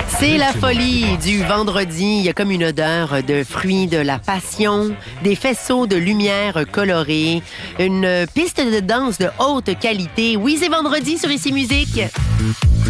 C'est la folie du vendredi. Il y a comme une odeur de fruits de la passion, des faisceaux de lumière colorée, une piste de danse de haute qualité. Oui, c'est vendredi sur Ici Musique.